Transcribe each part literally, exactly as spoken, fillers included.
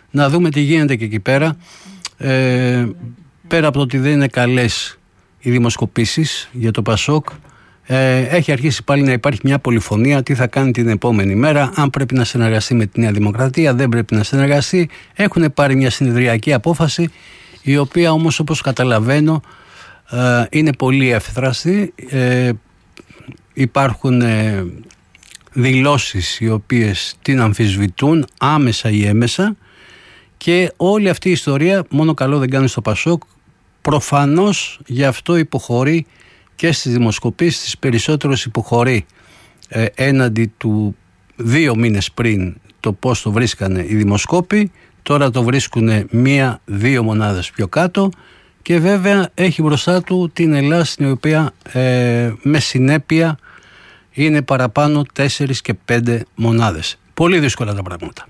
να δούμε τι γίνεται και εκεί πέρα. Ε, πέρα από το ότι δεν είναι καλές οι δημοσκοπήσεις για το Πασόκ, ε, έχει αρχίσει πάλι να υπάρχει μια πολυφωνία τι θα κάνει την επόμενη μέρα, αν πρέπει να συνεργαστεί με τη Νέα Δημοκρατία, δεν πρέπει να συνεργαστεί. Έχουν πάρει μια συνεδριακή απόφαση, η οποία όμως, όπως καταλαβαίνω, ε, είναι πολύ εύθραστη. Ε, υπάρχουν ε, δηλώσεις οι οποίες την αμφισβητούν άμεσα ή έμεσα, και όλη αυτή η ιστορία μόνο καλό δεν κάνει στο Πασόκ. Προφανώς γι' αυτό υποχωρεί και στις δημοσκοπήσεις, τις περισσότερες υποχωρεί ε, έναντι του δύο μήνες πριν το πώς το βρίσκανε οι δημοσκόποι. Τώρα το βρίσκουν μία-δύο μονάδες πιο κάτω, και βέβαια έχει μπροστά του την Ελλάδα, στην οποία ε, με συνέπεια είναι παραπάνω τέσσερις και πέντε μονάδες. Πολύ δύσκολα τα πράγματα.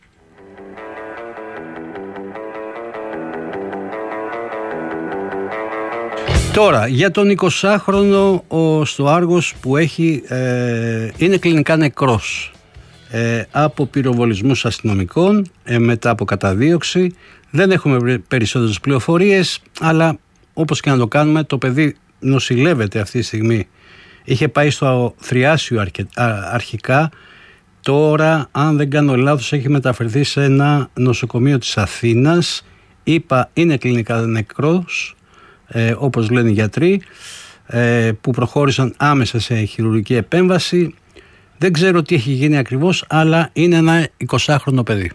Τώρα, για τον εικοσάχρονο ο, στο Άργος που έχει, ε, είναι κλινικά νεκρός ε, από πυροβολισμούς αστυνομικών ε, μετά από καταδίωξη. Δεν έχουμε περισσότερες πληροφορίες, αλλά όπως και να το κάνουμε, το παιδί νοσηλεύεται αυτή τη στιγμή. Είχε πάει στο Θριάσιο αρκε, α, αρχικά. Τώρα, αν δεν κάνω λάθος, έχει μεταφερθεί σε ένα νοσοκομείο της Αθήνας. Είπα, είναι κλινικά νεκρός, ε, όπως λένε οι γιατροί, ε, που προχώρησαν άμεσα σε χειρουργική επέμβαση. Δεν ξέρω τι έχει γίνει ακριβώς, αλλά είναι ένα εικοσάχρονο παιδί.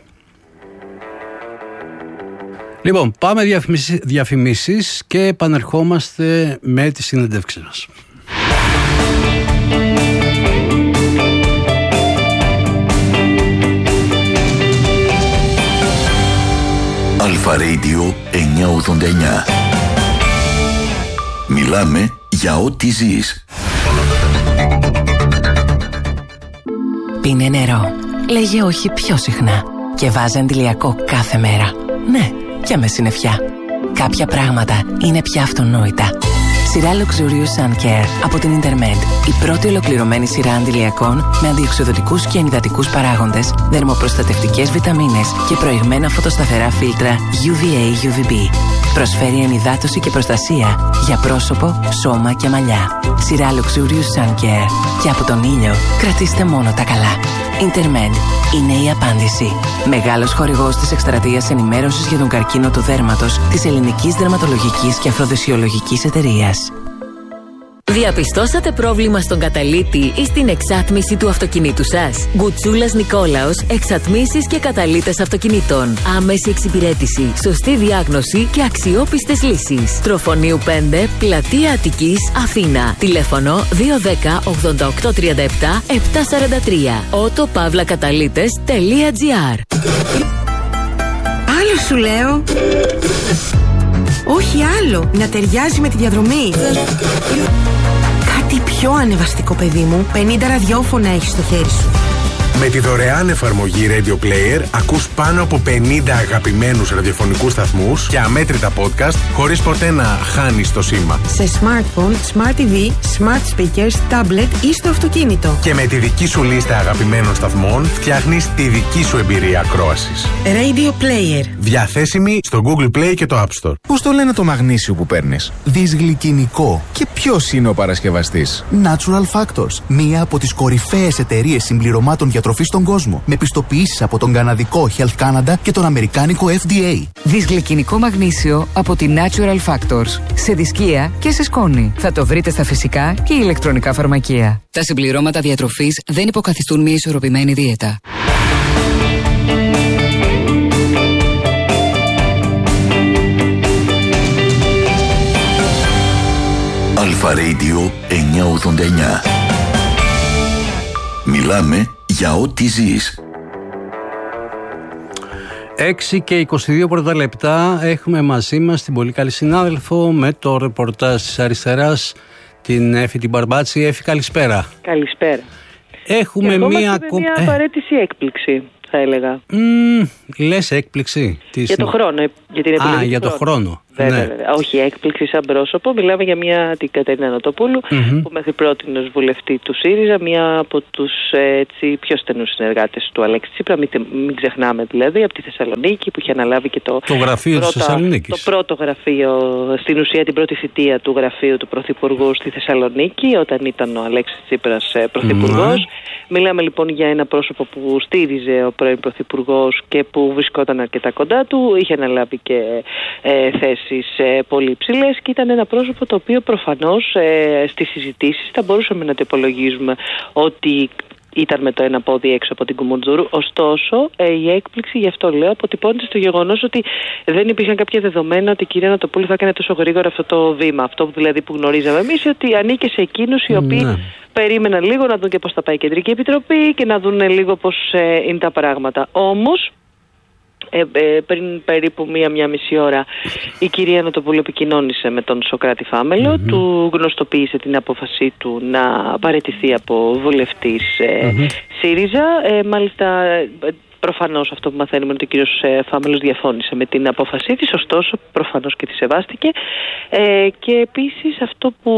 Λοιπόν, πάμε διαφημίσεις, διαφημίσεις και επανερχόμαστε με τις συνεντεύξεις μας. Αλφα Radio εννιακόσια ογδόντα εννιά. Μιλάμε για ό,τι ζεις. Πίνε νερό. Λέγε όχι πιο συχνά. Και βάζε αντιλιακό κάθε μέρα. Ναι, και με συννεφιά. Κάποια πράγματα είναι πια αυτονόητα. Σειρά Luxurious Sun Care από την Intermed. Η πρώτη ολοκληρωμένη σειρά αντιλιακών με αντιοξυδοτικούς και ενυδατικούς παράγοντες, δερμοπροστατευτικές βιταμίνες και προηγμένα φωτοσταθερά φίλτρα γιου βι έι γιου βι μπι. Προσφέρει ενυδάτωση και προστασία για πρόσωπο, σώμα και μαλλιά. Σειρά Luxurious Sun Care. Και από τον ήλιο κρατήστε μόνο τα καλά. Intermed είναι η απάντηση. Μεγάλος χορηγός της εκστρατείας ενημέρωσης για τον καρκίνο του δέρματος της Ελληνικής Δερματολογικής και Αφροδεσιολογικής Εταιρείας. Διαπιστώσατε πρόβλημα στον καταλύτη ή στην εξάτμιση του αυτοκινήτου σας? Γκουτσούλας Νικόλαος, εξατμίσεις και καταλύτες αυτοκινήτων. Άμεση εξυπηρέτηση, σωστή διάγνωση και αξιόπιστες λύσεις. Τροφονίου πέντε, Πλατεία Αττικής, Αθήνα. Τηλέφωνο δύο ένα μηδέν ογδόντα οκτώ τριάντα επτά επτακόσια σαράντα τρία. ότο παύλα καταλύτες τελεία τζι άρ. Άλλο σου λέω. Όχι άλλο, να ταιριάζει με τη διαδρομή. Κάτι πιο ανεβαστικό, παιδί μου. πενήντα ραδιόφωνα έχεις στο χέρι σου. Με τη δωρεάν εφαρμογή Radio Player ακούς πάνω από πενήντα αγαπημένους ραδιοφωνικούς σταθμούς και αμέτρητα podcast χωρίς ποτέ να χάνεις το σήμα. Σε smartphone, smart τι βι, smart speakers, tablet ή στο αυτοκίνητο. Και με τη δική σου λίστα αγαπημένων σταθμών φτιάχνεις τη δική σου εμπειρία ακρόασης. Radio Player. Διαθέσιμη στο Google Play και το App Store. Πώς το λένε το μαγνήσιο που παίρνεις? Δυσγλυκινικό. Και ποιος είναι ο παρασκευαστής? Natural Factors. Μία από τις κορυφαίες εταιρείες συμπληρωμάτων για τροφή στον κόσμο, με πιστοποιήσεις από τον καναδικό Health Canada και τον αμερικάνικο εφ ντι έι. Δυσγλυκινικό μαγνήσιο από τη Natural Factors. Σε δισκία και σε σκόνη. Θα το βρείτε στα φυσικά και ηλεκτρονικά φαρμακεία. Τα συμπληρώματα διατροφής δεν υποκαθιστούν μια ισορροπημένη δίαιτα. Αλφα Radio εννιακόσια ογδόντα εννιά. Μιλάμε για ό,τι ζεις. έξι και είκοσι δύο πρώτα λεπτά έχουμε μαζί μας την πολύ καλή συνάδελφο με το ρεπορτάζ της αριστεράς, την Έφη την Μπαρμπάτση. Έφη, καλησπέρα. Καλησπέρα. Έχουμε μία ακόμα... μια παρέτηση έκπληξη, θα έλεγα. Mm, λες έκπληξη. Για το χρόνο, Για την επιλογή Α, για το χρόνο. χρόνο. Βέβαια, ναι. βέβαια. Όχι έκπληξη σαν πρόσωπο. Μιλάμε για μια την Κατερίνα Νοτοπούλου, mm-hmm. που μέχρι πρώτη ως βουλευτή του ΣΥΡΙΖΑ, μια από τους έτσι, πιο στενούς συνεργάτες του Αλέξη Τσίπρα. Μην, μην ξεχνάμε δηλαδή, από τη Θεσσαλονίκη που είχε αναλάβει και το, το γραφείο πρώτα, της Θεσσαλονίκης. Το πρώτο γραφείο, στην ουσία την πρώτη θητεία του γραφείου του Πρωθυπουργού στη Θεσσαλονίκη, όταν ήταν ο Αλέξης Τσίπρας Πρωθυπουργός. Mm-hmm. Μιλάμε λοιπόν για ένα πρόσωπο που στήριζε ο πρώην Πρωθυπουργός και που βρισκόταν αρκετά κοντά του, είχε αναλάβει και ε, θέσεις ε, πολύ υψηλές και ήταν ένα πρόσωπο το οποίο προφανώς ε, στις συζητήσεις θα μπορούσαμε να το υπολογίζουμε ότι ήταν με το ένα πόδι έξω από την Κουμουντζούρου. Ωστόσο, ε, η έκπληξη, γι' αυτό λέω, αποτυπώνεται στο γεγονός ότι δεν υπήρχαν κάποια δεδομένα ότι η κυρία Νοτοπούλου θα έκανε τόσο γρήγορα αυτό το βήμα. Αυτό που δηλαδή που γνωρίζαμε εμείς, ότι ανήκε σε εκείνους οι οποίοι ναι. περίμεναν λίγο να δουν και πώς θα πάει η Κεντρική Επιτροπή και να δουν λίγο πώς ε, είναι τα πράγματα. Όμως, Ε, ε, πριν περίπου μία-μία μισή ώρα η κυρία Νοτοπούλου επικοινώνησε με τον Σωκράτη Φάμελο, mm-hmm. του γνωστοποίησε την απόφασή του να παραιτηθεί από βουλευτής ε, mm-hmm. ΣΥΡΙΖΑ. Ε, μάλιστα προφανώς αυτό που μαθαίνουμε είναι ότι ο κύριος Φάμελος διαφώνησε με την απόφασή της, ωστόσο προφανώς και τη σεβάστηκε. Ε, και επίσης αυτό που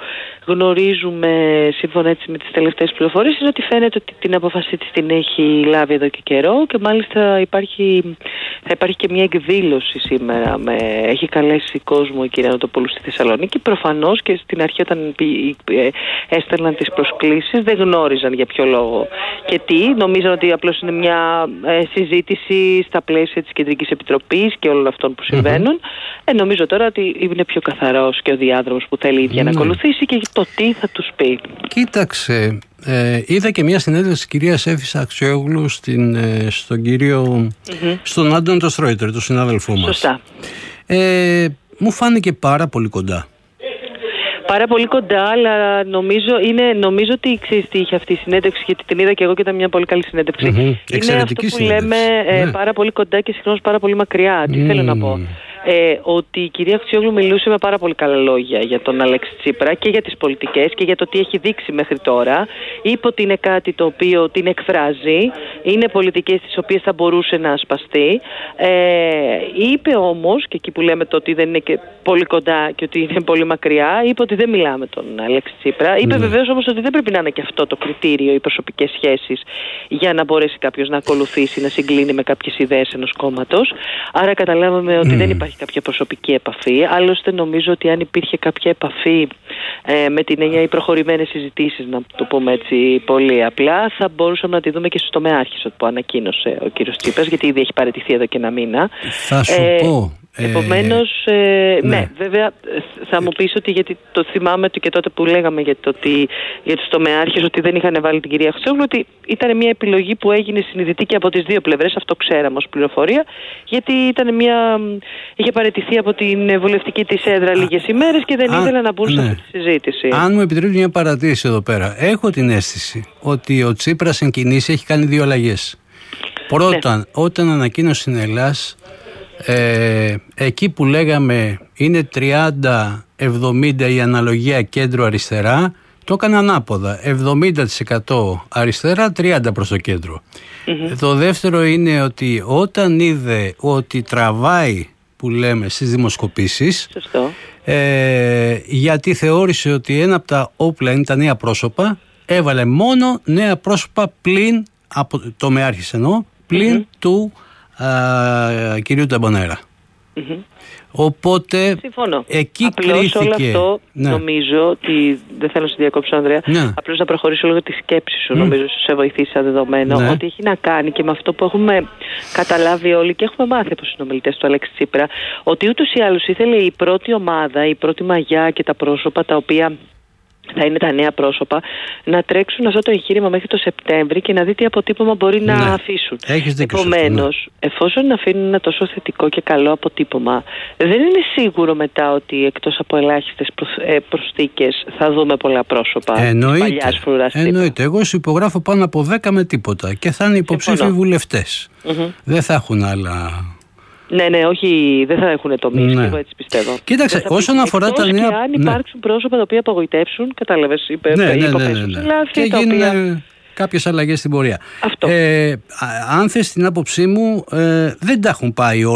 γνωρίζουμε σύμφωνα έτσι με τις τελευταίες πληροφορίες είναι ότι φαίνεται ότι την απόφασή της την έχει λάβει εδώ και καιρό και μάλιστα υπάρχει, θα υπάρχει και μια εκδήλωση σήμερα. Με, έχει καλέσει κόσμο η κυρία Νοτοπούλου στη Θεσσαλονίκη. Προφανώς και στην αρχή όταν έστελναν τις προσκλήσεις δεν γνώριζαν για ποιο λόγο και τι. Νομίζαν ότι απλώς είναι μια ε, συζήτηση στα πλαίσια της Κεντρικής Επιτροπής και όλων αυτών που συμβαίνουν. Mm-hmm. Ε, νομίζω τώρα ότι είναι πιο καθαρός και ο διάδρομος που θέλει η ίδια mm-hmm. να ακολουθήσει και το τι θα τους πει. Κοίταξε, ε, είδα και μια συνέντευξη της κυρίας Εύης Αξιόγλου στην, ε, στον κύριο, mm-hmm. στον Άντων το Στρόιτερ, τον συνάδελφό μας. Σωστά. Ε, μου φάνηκε πάρα πολύ κοντά. Πάρα πολύ κοντά, αλλά νομίζω, είναι, νομίζω ότι ξέρεις τι είχε αυτή η συνέντευξη, γιατί την είδα και εγώ και ήταν μια πολύ καλή συνέντευξη. Mm-hmm. Είναι αυτό που συνέντευξη. λέμε ε, ναι. πάρα πολύ κοντά και συγχρόνως πάρα πολύ μακριά. Τι mm. θέλω να πω. Ε, ότι η κυρία Αξιόγλου μιλούσε με πάρα πολύ καλά λόγια για τον Αλέξη Τσίπρα και για τις πολιτικές και για το τι έχει δείξει μέχρι τώρα. Είπε ότι είναι κάτι το οποίο την εκφράζει, είναι πολιτικές τις οποίες θα μπορούσε να ασπαστεί. Ε, είπε όμως, και εκεί που λέμε το ότι δεν είναι και πολύ κοντά και ότι είναι πολύ μακριά, είπε ότι δεν μιλάμε τον Αλέξη Τσίπρα. Είπε mm. βεβαίως όμως ότι δεν πρέπει να είναι και αυτό το κριτήριο, οι προσωπικές σχέσεις, για να μπορέσει κάποιος να ακολουθήσει, να συγκλίνει με κάποιες ιδέες ενός κόμματος. Άρα καταλάβαμε ότι mm. δεν υπάρχει κάποια προσωπική επαφή. Άλλωστε νομίζω ότι αν υπήρχε κάποια επαφή ε, με την έννοια οι προχωρημένες συζητήσεις, να το πούμε έτσι πολύ απλά, θα μπορούσαμε να τη δούμε και στους τομεάρχες που ανακοίνωσε ο κύριος Τσίπρας, γιατί ήδη έχει παραιτηθεί εδώ και ένα μήνα. Θα σου ε, πω. Επομένως, ε, ναι. ναι, βέβαια θα μου πεις ότι, γιατί το θυμάμαι και τότε που λέγαμε για, το ότι, για τους τομεάρχες ότι δεν είχαν βάλει την κυρία Αξιόγλου, ότι ήταν μια επιλογή που έγινε συνειδητή και από τις δύο πλευρές, αυτό ξέραμε ως πληροφορία, γιατί ήταν μια, είχε παραιτηθεί από την βουλευτική της έδρα λίγες ημέρες και δεν ήθελε να μπουν ναι. σε αυτή τη συζήτηση. Αν μου επιτρέπει μια παρατήρηση εδώ πέρα, έχω την αίσθηση ότι ο Τσίπρας εν κινήσει έχει κάνει δύο αλλαγές. Πρώτον, ναι. όταν ανακοίνωσε στην Ελλάς, Ε, εκεί που λέγαμε είναι τριάντα εβδομήντα η αναλογία κέντρο-αριστερά, το έκανε ανάποδα, εβδομήντα τοις εκατό αριστερά, τριάντα προς το κέντρο. Mm-hmm. Το δεύτερο είναι ότι όταν είδε ότι τραβάει, που λέμε, στις δημοσκοπήσεις, ε, γιατί θεώρησε ότι ένα από τα όπλα είναι τα νέα πρόσωπα, έβαλε μόνο νέα πρόσωπα πλην, από, το με άρχισε εννοώ, πλην mm-hmm. του Uh, κυρίου Ταμπονέρα. Mm-hmm. Οπότε συμφωνώ. Εκεί απλώς κρίθηκε. Όλο αυτό ναι. νομίζω ότι, δεν θέλω να σε διακόψω Ανδρέα, ναι. απλώς να προχωρήσω λίγο τη σκέψη σου, mm. νομίζω σε βοηθήσει σαν δεδομένο, ναι. ότι έχει να κάνει και με αυτό που έχουμε καταλάβει όλοι και έχουμε μάθει από συνομιλητές του Αλέξη Τσίπρα, ότι ούτως ή άλλως ήθελε η πρώτη ομάδα, η πρώτη μαγιά και τα πρόσωπα τα οποία θα είναι τα νέα πρόσωπα, να τρέξουν αυτό το εγχείρημα μέχρι το Σεπτέμβρη και να δει τι αποτύπωμα μπορεί ναι. να αφήσουν. Επομένως, ναι. εφόσον αφήνουν ένα τόσο θετικό και καλό αποτύπωμα, δεν είναι σίγουρο μετά ότι εκτός από ελάχιστες προσθήκες θα δούμε πολλά πρόσωπα. Εννοείται. Εννοείται. Εγώ σου υπογράφω πάνω από δέκα με τίποτα και θα είναι υποψήφιοι βουλευτές. Mm-hmm. Δεν θα έχουν άλλα. Ναι, ναι, όχι, δεν θα έχουν τομείς, ναι. εγώ έτσι πιστεύω. Κοίταξε, όσον αφορά τα νέα. Και αν υπάρξουν ναι. πρόσωπα τα οποία απογοητεύσουν, κατάλαβες, είπε, ναι, ναι, ναι, ναι, ναι. λάθη, και γίνουν οποία... κάποιες αλλαγές στην πορεία. Αυτό. Ε, αν θες την άποψή μου, ε, δεν τα έχουν πάει όλοι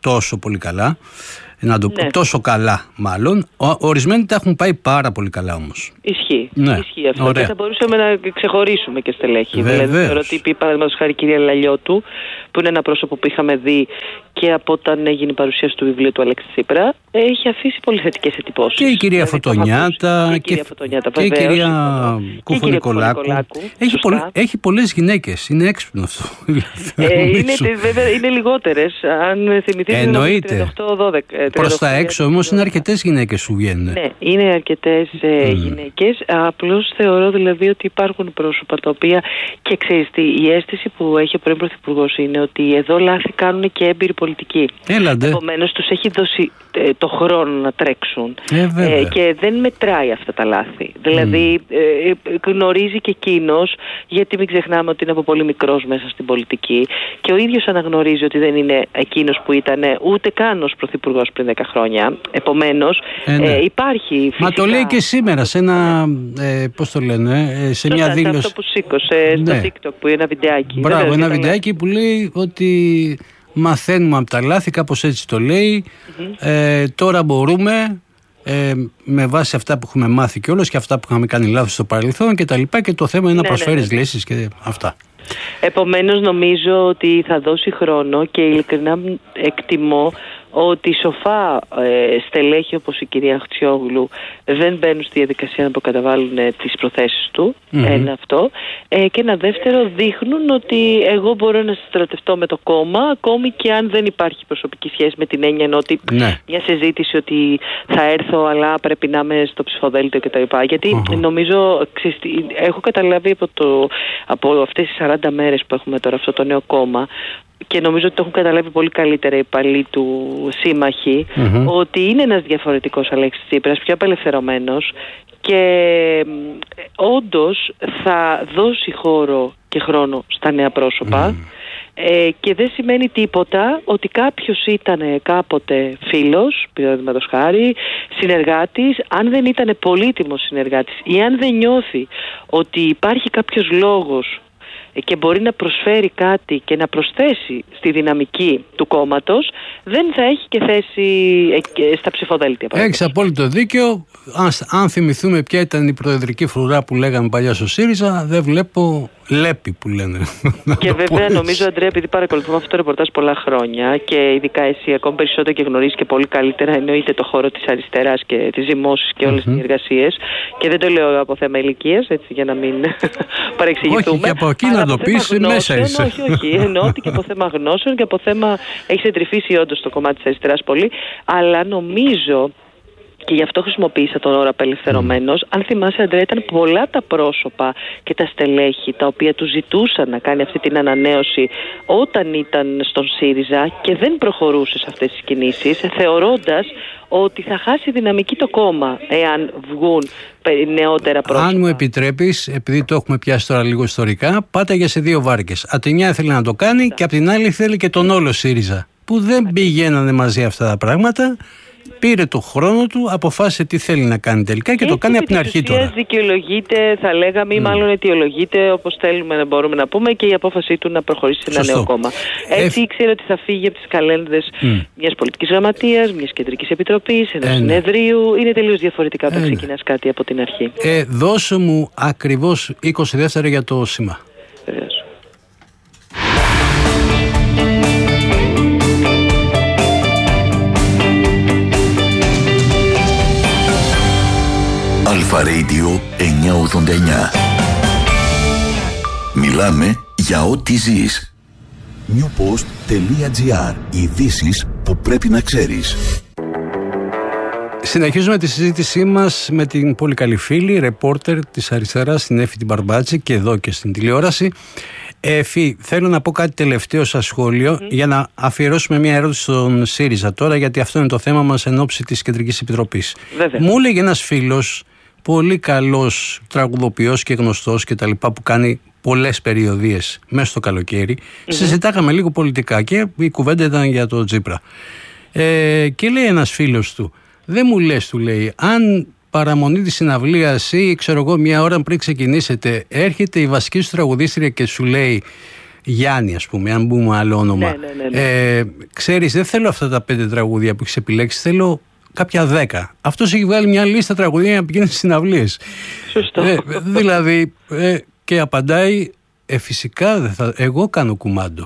τόσο πολύ καλά. Να το πω ναι. τόσο καλά, μάλλον. Ο, ορισμένοι τα έχουν πάει πάρα πολύ καλά όμως. Ισχύει. Ναι. Ισχύει αυτό. Ωραία. Και θα μπορούσαμε να ξεχωρίσουμε και στελέχη. Βεβαίως. Δηλαδή, θεωρώ ότι είπε παραδείγματος χάρη η κυρία Λαλιώτου, που είναι ένα πρόσωπο που είχαμε δει και από όταν έγινε η παρουσίαση του βιβλίου του Αλέξη Τσίπρα, έχει αφήσει πολύ θετικές εντυπώσεις. Και η κυρία δηλαδή, Φωτονιάτα και, και, και, και η κυρία Κούφου-Νικολάκου. Έχει, πολλ, έχει πολλές γυναίκες. Είναι έξυπνο αυτό. ε, είναι, βέβαια, είναι λιγότερες. Αν θυμηθείτε, εννοείται. τριάντα οκτώ δώδεκα. Προς τα έξω όμως είναι αρκετές γυναίκες που βγαίνουν. Ναι, είναι αρκετές ε, mm. γυναίκες. Απλώς θεωρώ δηλαδή ότι υπάρχουν πρόσωπα τα οποία, και ξέρεις τι, η αίσθηση που έχει ο πρώην Πρωθυπουργός είναι ότι εδώ λάθη κάνουν και έμπειροι πολιτικοί. Έλαντε. Επομένως τους έχει δώσει ε, το χρόνο να τρέξουν. Ε, ε, και δεν μετράει αυτά τα λάθη. Δηλαδή mm. ε, γνωρίζει και εκείνος, γιατί μην ξεχνάμε ότι είναι από πολύ μικρός μέσα στην πολιτική, και ο ίδιος αναγνωρίζει ότι δεν είναι εκείνος που ήταν ούτε καν ως Πρωθυπουργός πριν δέκα χρόνια. Επομένως ε, ναι. ε, υπάρχει φυσικά... Μα το λέει και σήμερα σε ένα, ε, πώς το λένε, ε, σε μια δήλωση. Αυτό που σήκωσε ναι. στο TikTok, που είναι ένα βιντεάκι. Μπράβο, Βέβαια, ένα βιντεάκι που λέει ότι μαθαίνουμε από τα λάθη, κάπως έτσι το λέει. Mm-hmm. Ε, τώρα μπορούμε, ε, με βάση αυτά που έχουμε μάθει κιόλας και αυτά που είχαμε κάνει λάθος στο παρελθόν και τα λοιπά, και το θέμα είναι ναι, να προσφέρεις ναι, ναι. λύσεις και αυτά. Επομένως νομίζω ότι θα δώσει χρόνο, και ειλικρινά εκτιμώ ότι σοφά ε, στελέχη όπως η κυρία Χτσιόγλου δεν μπαίνουν στη διαδικασία να προκαταβάλουν ε, τις προθέσεις του. Mm-hmm. Ένα αυτό. Ε, και ένα δεύτερο, δείχνουν ότι εγώ μπορώ να στρατευτώ με το κόμμα, ακόμη και αν δεν υπάρχει προσωπική σχέση, με την έννοια ότι ναι. μια συζήτηση ότι θα έρθω αλλά πρέπει να είμαι στο ψηφοδέλτιο κτλ. Γιατί mm-hmm. νομίζω, ξέρεις, έχω καταλάβει από, το, από αυτές τις σαράντα μέρες που έχουμε τώρα αυτό το νέο κόμμα, και νομίζω ότι το έχουν καταλάβει πολύ καλύτερα οι παλιοί του σύμμαχοι, mm-hmm. ότι είναι ένας διαφορετικός Αλέξης Τσίπρας, πιο απελευθερωμένος, και όντως θα δώσει χώρο και χρόνο στα νέα πρόσωπα. Mm. Ε, και δεν σημαίνει τίποτα ότι κάποιος ήταν κάποτε φίλος, παραδείγματος χάρη, συνεργάτης, αν δεν ήταν πολύτιμος συνεργάτης ή αν δεν νιώθει ότι υπάρχει κάποιος λόγος και μπορεί να προσφέρει κάτι και να προσθέσει στη δυναμική του κόμματος, δεν θα έχει και θέση στα ψηφοδέλτια. Έχεις απόλυτο δίκιο. Αν, αν θυμηθούμε ποια ήταν η προεδρική φρουρά που λέγαμε παλιά στο ΣΥΡΙΖΑ, δεν βλέπω λέπη που λένε. Και βέβαια νομίζω, Αντρέα, επειδή παρακολουθούμε αυτό το ρεπορτάζ πολλά χρόνια, και ειδικά εσύ ακόμη περισσότερο και γνωρίζεις και πολύ καλύτερα, εννοείται το χώρο της αριστεράς και της ζυμώσης και όλες mm-hmm. τις εργασίες, και δεν το λέω από θέμα ηλικίας, έτσι, για να μην παρεξηγηθούμε. Όχι, και από εκεί να το πεις, μέσα είσαι. Όχι, όχι, εννοώ ότι και από θέμα γνώσεων και από θέμα, έχεις εντρυφήσει όντως το κομμάτι της αριστεράς πολύ, αλλά νομίζω, και γι' αυτό χρησιμοποίησα τον όρο απελευθερωμένος, mm. αν θυμάσαι, Αντρέα, ήταν πολλά τα πρόσωπα και τα στελέχη τα οποία του ζητούσαν να κάνει αυτή την ανανέωση όταν ήταν στον ΣΥΡΙΖΑ και δεν προχωρούσε σε αυτές τις κινήσεις, θεωρώντας ότι θα χάσει δυναμική το κόμμα εάν βγουν νεότερα πρόσωπα. Αν μου επιτρέπεις, επειδή το έχουμε πιάσει τώρα λίγο ιστορικά, πάτε για σε δύο βάρκες. Από τη μια ήθελε να το κάνει και από την άλλη θέλει και τον όλο ΣΥΡΙΖΑ, που δεν πηγαίνανε μαζί αυτά τα πράγματα. Πήρε το χρόνο του, αποφάσισε τι θέλει να κάνει τελικά και, και το κάνει από την αρχή τώρα. Δικαιολογείται, θα λέγαμε, ή mm. μάλλον αιτιολογείται, όπως θέλουμε να μπορούμε να πούμε, και η απόφασή του να προχωρήσει σε ένα νέο κόμμα. Έτσι ε... ήξερε ότι θα φύγει από τις καλένδες mm. μιας πολιτικής γραμματείας, μιας κεντρικής επιτροπής, ενός ε, συνεδρίου. Είναι τελείως διαφορετικά όταν ε, ξεκινάς κάτι από την αρχή. Ε, δώσε μου ακριβώς είκοσι δεύτερα για το σήμα. Βεβαίως. Αλφα Radio εννιακόσια ογδόντα εννιά. Μιλάμε για ό,τι ζεις. newpost.gr. Ειδήσεις που πρέπει να ξέρεις. Συνεχίζουμε τη συζήτησή μας με την πολύ καλή φίλη, ρεπόρτερ της αριστεράς, την Έφη την Μπαρμπάτση, και εδώ και στην τηλεόραση. Εφη, θέλω να πω κάτι τελευταίο σαν σχόλιο mm. για να αφιερώσουμε μια ερώτηση στον ΣΥΡΙΖΑ τώρα, γιατί αυτό είναι το θέμα μας εν ώψη της Κεντρικής Επιτροπής. Βέβαια. Μου έλεγε ένας φίλος, πολύ καλός τραγουδοποιός και γνωστός και τα λοιπά, που κάνει πολλές περιοδίες μέσα στο καλοκαίρι, mm-hmm. συζητάγαμε λίγο πολιτικά και η κουβέντα ήταν για το Τσίπρα. Ε, και λέει ένας φίλος του, δεν μου λες, του λέει, αν παραμονή της συναυλίας ή ξέρω εγώ μια ώρα πριν ξεκινήσετε, έρχεται η βασική σου τραγουδίστρια και σου λέει, Γιάννη, ας πούμε, αν μπούμε άλλο όνομα. Ναι, ναι, ναι, ναι. Ε, ξέρεις, δεν θέλω αυτά τα πέντε τραγούδια που έχεις επιλέξει, θέλω κάποια δέκα. Αυτός έχει βγάλει μια λίστα τραγουδία για να πηγαίνει στις συναυλίες. Σωστό. Ε, δηλαδή, ε, και απαντάει, ε, φυσικά δεν θα, εγώ κάνω κουμάντο.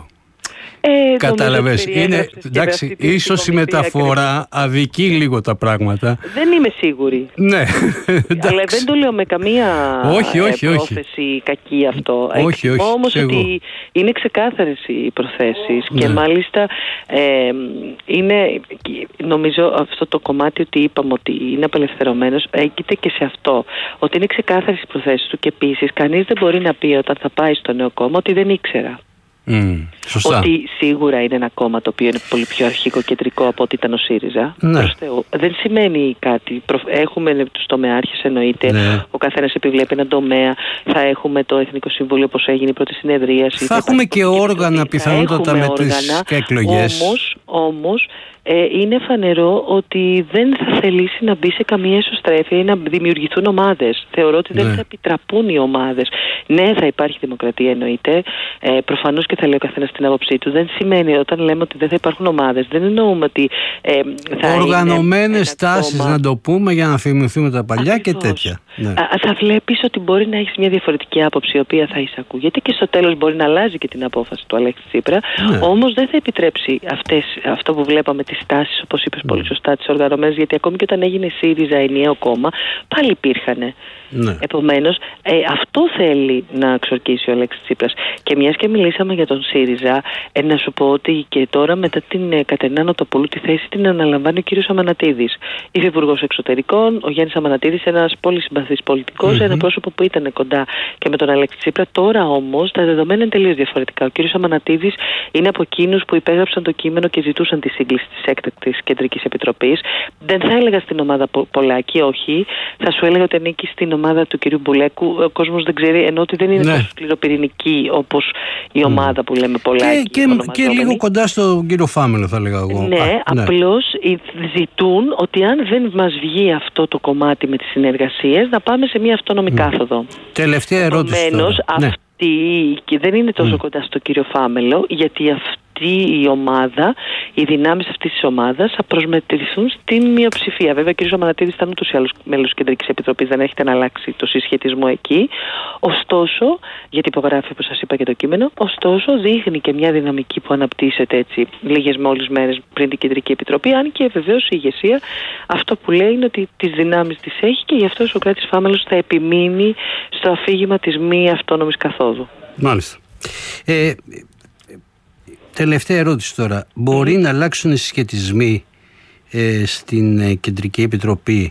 Ε, Κατάλαβες, είναι, εντάξει, ίσως η μεταφορά αδικεί λίγο τα πράγματα. Δεν είμαι σίγουρη. Ναι, αλλά δεν το λέω με καμία όχι, όχι, πρόθεση όχι. κακή αυτό. Όχι, όχι, όμως ότι είναι ξεκάθαρες οι προθέσεις, ναι. Και μάλιστα ε, είναι, νομίζω αυτό το κομμάτι ότι είπαμε ότι είναι απελευθερωμένος έγκυται και σε αυτό, ότι είναι ξεκάθαρες οι προθέσεις του και επίσης κανείς δεν μπορεί να πει όταν θα πάει στο νέο κόμμα ότι δεν ήξερα. Mm, σωστά. Ότι σίγουρα είναι ένα κόμμα το οποίο είναι πολύ πιο αρχικοκεντρικό από ό,τι ήταν ο ΣΥΡΙΖΑ. Ναι. Δεν σημαίνει κάτι. Έχουμε τους τομεάρχες, εννοείται. Ναι. Ο καθένας επιβλέπει έναν τομέα. Θα έχουμε το Εθνικό Συμβούλιο, όπως έγινε η πρώτη συνεδρίαση. Θα, θα έχουμε και όργανα πιθανότατα με τις εκλογές. Όμως, όμως ε, είναι φανερό ότι δεν θα θελήσει να μπει σε καμία εσωστρέφεια ή να δημιουργηθούν ομάδες. Θεωρώ ότι δεν ναι. θα επιτραπούν οι ομάδες. Ναι, θα υπάρχει δημοκρατία, εννοείται. Ε, προφανώς και θα λέει ο καθένας την άποψή του. Δεν σημαίνει όταν λέμε ότι δεν θα υπάρχουν ομάδες, δεν εννοούμε ότι ε, θα οργανωμένες τάσεις, να το πούμε, για να θυμηθούμε τα παλιά. Ακριβώς. Και τέτοια. Ναι. Α, θα βλέπεις ότι μπορεί να έχεις μια διαφορετική άποψη η οποία θα εισακούγεται και στο τέλος μπορεί να αλλάζει και την απόφαση του Αλέξη Τσίπρα. Ναι. Όμως δεν θα επιτρέψει αυτές, αυτό που βλέπαμε, τις τάσεις, όπως είπες ναι. πολύ σωστά, τις οργανωμένες, γιατί ακόμη και όταν έγινε ΣΥΡΙΖΑ ενιαίο κόμμα, πάλι υπήρχαν. Ναι. Επομένως, ε, αυτό θέλει να εξορκίσει ο Αλέξης Τσίπρας. Και μιας και μιλήσαμε για τον ΣΥΡΙΖΑ, ε, να σου πω ότι και τώρα μετά την ε, Κατερίνα Νοτοπούλου τη θέση την αναλαμβάνει ο κύριος Αμανατίδης. Υφυπουργός Εξωτερικών, ο Γιάννης Αμανατίδης, ένας πολύ συμπαθής πολιτικός, mm-hmm. ένα πρόσωπο που ήταν κοντά και με τον Αλέξη Τσίπρα. Τώρα όμως τα δεδομένα είναι τελείως διαφορετικά. Ο κύριος Αμανατίδης είναι από εκείνους που υπέγραψαν το κείμενο και ζητούσαν τη σύγκληση της έκτακτης Κεντρικής Επιτροπής. Δεν θα έλεγα στην ομάδα Πολάκη, όχι. Θα σου έλεγα ότι ανήκει στην ομάδα του κυρίου Μπουλέκου. Ο κόσμος δεν ξέρει, ενώ ότι δεν είναι ναι. τόσο σκληροπυρηνική όπως η ομάδα mm. που λέμε Πολάκη. Και, και, και λίγο κοντά στον κύριο Φάμελο, θα λέγα εγώ. Ναι, Α, απλώς ναι. ζητούν ότι αν δεν μας βγει αυτό το κομμάτι με τις συνεργασίες, να πάμε σε μια αυτόνομη mm. κάθοδο. Τελευταία ερώτηση. Επομένως, αυτή και δεν είναι τόσο mm. κοντά στον κύριο Φάμελο, γιατί αυτή η ομάδα, οι δυνάμεις αυτής της ομάδας θα προσμετρηθούν στην μειοψηφία. Βέβαια, ο κ. Αμανατίδης ήταν ούτως ή άλλως μέλος της Κεντρικής Επιτροπής, δεν έχετε να αλλάξει το συσχετισμό εκεί. Ωστόσο, γιατί υπογράφει, όπως σας είπα, και το κείμενο, ωστόσο δείχνει και μια δυναμική που αναπτύσσεται έτσι λίγες μόλις μέρες πριν την Κεντρική Επιτροπή, αν και βεβαίως η ηγεσία αυτό που λέει είναι ότι τις δυνάμεις τις έχει και γι' αυτό ο Σωκράτης Φάμελος θα επιμείνει στο αφήγημα της μη αυτόνομης καθόδου. Μάλιστα. Ε, Τελευταία ερώτηση τώρα. Μπορεί mm. να αλλάξουν οι συσχετισμοί ε, στην ε, Κεντρική Επιτροπή?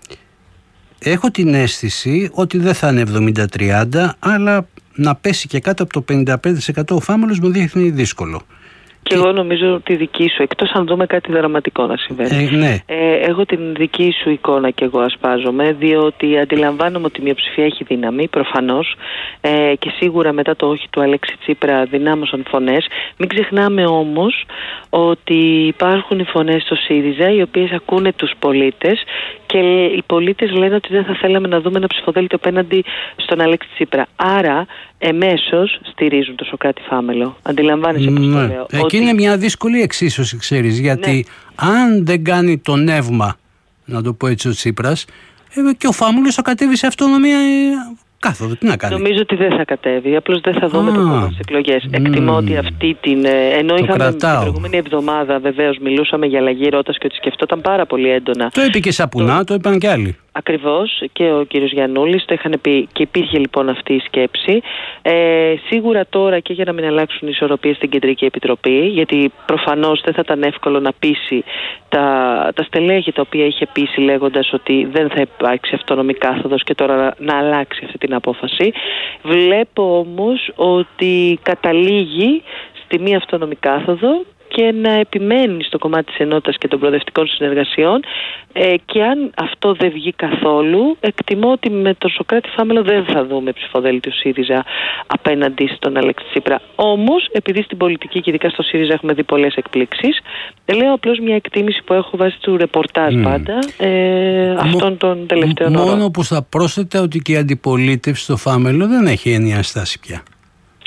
Έχω την αίσθηση ότι δεν θα είναι εβδομήντα τριάντα, αλλά να πέσει και κάτω από το πενήντα πέντε τοις εκατό ο Φάμελος μου δείχνει δύσκολο. Και εγώ νομίζω τη δική σου, εκτός αν δούμε κάτι δραματικό να συμβαίνει. Ε, ναι. ε, έχω την δική σου εικόνα και εγώ ασπάζομαι, διότι αντιλαμβάνομαι ότι η μειοψηφία έχει δύναμη, προφανώς, ε, και σίγουρα μετά το όχι του Αλέξη Τσίπρα δυνάμωσαν φωνές. Μην ξεχνάμε όμως ότι υπάρχουν οι φωνές στο ΣΥΡΙΖΑ, οι οποίες ακούνε τους πολίτες και οι πολίτες λένε ότι δεν θα θέλαμε να δούμε ένα ψηφοδέλτιο απέναντι στον Αλέξη Τσίπρα. Άρα, εμέσως στηρίζουν το Σωκράτη Φάμελο. Αντιλαμβάνεσαι πώς ναι. το λέω. Εκεί ότι... είναι μια δύσκολη εξίσωση, ξέρεις, γιατί ναι. αν δεν κάνει το νεύμα, να το πω έτσι, ο Τσίπρας, ε, και ο Φάμελος θα κατέβει σε αυτονομία κάθοδο. Τι να κάνει. Νομίζω ότι δεν θα κατέβει. Απλώς δεν θα δούμε ah. το κόμμα στις εκλογές. Mm. Εκτιμώ ότι αυτή την. Ενώ το είχαμε κρατάω. την προηγούμενη εβδομάδα, βεβαίως, μιλούσαμε για αλλαγή ρότας και ότι σκεφτόταν πάρα πολύ έντονα. Το είπε και Σαπουνά, το, το είπαν και άλλοι. Ακριβώς, και ο κύριος Γιαννούλης το είχαν πει και υπήρχε λοιπόν αυτή η σκέψη. Ε, σίγουρα τώρα και για να μην αλλάξουν οι ισορροπίες στην Κεντρική Επιτροπή, γιατί προφανώς δεν θα ήταν εύκολο να πείσει τα, τα στελέχη τα οποία είχε πείσει λέγοντας ότι δεν θα υπάρξει αυτόνομη κάθοδος και τώρα να, να αλλάξει αυτή την απόφαση. Βλέπω όμως ότι καταλήγει στη μη αυτόνομη κάθοδο και να επιμένει στο κομμάτι της ενότητας και των προοδευτικών συνεργασιών, ε, και αν αυτό δεν βγει καθόλου, εκτιμώ ότι με τον Σωκράτη Φάμελο δεν θα δούμε ψηφοδέλτιο ΣΥΡΙΖΑ απέναντι στον Αλέξη Τσίπρα. Όμως, επειδή στην πολιτική και ειδικά στο ΣΥΡΙΖΑ έχουμε δει πολλές εκπλήξεις, λέω απλώς μια εκτίμηση που έχω βάσει του ρεπορτάζ mm. πάντα ε, αυτών των τελευταίων Μ- ώρων. Μόνο που θα πρόσθετα ότι και η αντιπολίτευση στο Φάμελο δεν έχει ενιαία στάση πια.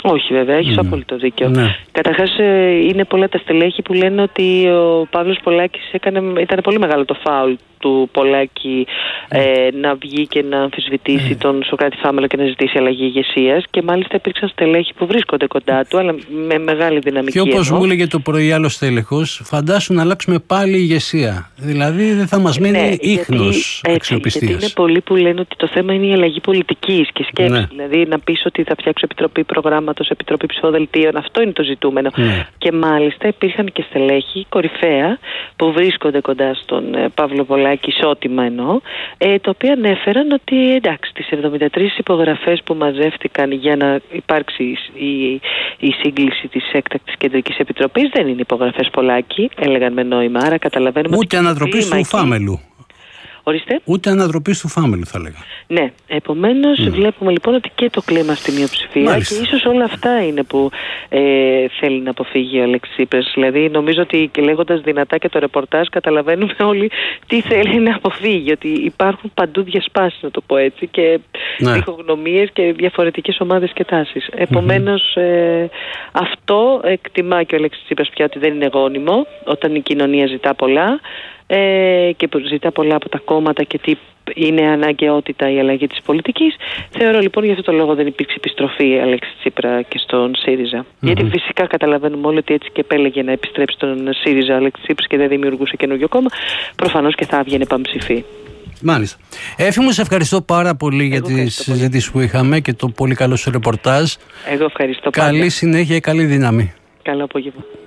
Όχι βέβαια, έχεις mm. απόλυτο δίκιο. Ναι. Καταρχάς είναι πολλά τα στελέχη που λένε ότι ο Παύλος Πολάκης έκανε, ήταν πολύ μεγάλο το φάουλ του Πολάκη mm. ε, να βγει και να αμφισβητήσει mm. τον Σωκράτη Φάμελο και να ζητήσει αλλαγή ηγεσίας, και μάλιστα υπήρξαν στελέχη που βρίσκονται κοντά του, αλλά με μεγάλη δυναμική. Και όπως μου έλεγε το πρωί άλλο στέλεχος, φαντάσου να αλλάξουμε πάλι ηγεσία. Δηλαδή δεν θα μας μείνει ναι, ίχνος αξιοπιστίας. Γιατί είναι πολλοί που λένε ότι το θέμα είναι η αλλαγή πολιτικής και σκέψης. Ναι. Δηλαδή να πεις ότι θα φτιάξω επιτροπή προγράμματος, επιτροπή ψηφοδελτίων, αυτό είναι το ζητούμενο. Ναι. Και μάλιστα υπήρχαν και στελέχη κορυφαία που βρίσκονται κοντά στον ε, Παύλο Πολάκη, ισότιμα εννοώ, ε, τα οποία ανέφεραν ότι εντάξει, τις εβδομήντα τρεις υπογραφές που μαζεύτηκαν για να υπάρξει η, η σύγκληση της έκτακτης κεντρικής επιτροπής δεν είναι υπογραφές Πολάκη, έλεγαν με νόημα. Άρα καταλαβαίνουμε. Ούτε ανατροπής του Φάμελου. Ορίστε. Ούτε ανατροπής του Φάμελου, θα λέγα. Ναι. Επομένως, mm. βλέπουμε λοιπόν ότι και το κλίμα στη μειοψηφία. Μάλιστα. Και ίσως όλα αυτά είναι που ε, θέλει να αποφύγει ο Αλέξης Τσίπρας. Δηλαδή, νομίζω ότι λέγοντας δυνατά και το ρεπορτάζ, καταλαβαίνουμε όλοι τι θέλει να αποφύγει. Ότι υπάρχουν παντού διασπάσεις, να το πω έτσι, και ναι. διχογνωμίες και διαφορετικές ομάδες και τάσεις. Επομένως, mm-hmm. ε, αυτό εκτιμά και ο Αλέξης Τσίπρας πια ότι δεν είναι γόνιμο όταν η κοινωνία ζητά πολλά. Ε, και ζητά πολλά από τα κόμματα και τι είναι αναγκαιότητα η αλλαγή της πολιτικής. Θεωρώ λοιπόν για αυτό το λόγο δεν υπήρξε επιστροφή Αλέξη Τσίπρα και στον ΣΥΡΙΖΑ. Mm-hmm. Γιατί φυσικά καταλαβαίνουμε όλοι ότι έτσι και επέλεγε να επιστρέψει στον ΣΥΡΙΖΑ ο Αλέξη Τσίπρας και δεν δημιουργούσε καινούργιο κόμμα, προφανώς και θα έβγαινε πανψηφί. Μάλιστα. Έφη μου, σε ευχαριστώ πάρα πολύ Εγώ για τη συζήτηση που είχαμε και το πολύ καλό σου ρεπορτάζ. Εγώ ευχαριστώ. Καλή πάντα. συνέχεια και καλή δύναμη. Καλό απόγευμα.